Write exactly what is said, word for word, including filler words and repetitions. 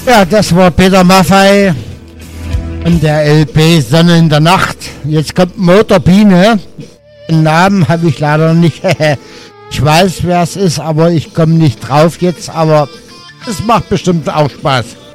Ja, das war Peter Maffay und der L P Sonne in der Nacht. Jetzt kommt Motorbiene. Den Namen habe ich leider nicht. Ich weiß, wer es ist, aber ich komme nicht drauf jetzt. Aber es macht bestimmt auch Spaß.